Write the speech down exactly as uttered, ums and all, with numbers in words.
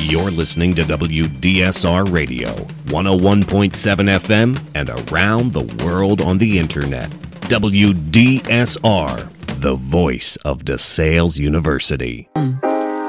You're listening to W D S R Radio, one oh one point seven F M, and around the world on the internet. W D S R, the voice of DeSales University. Mm.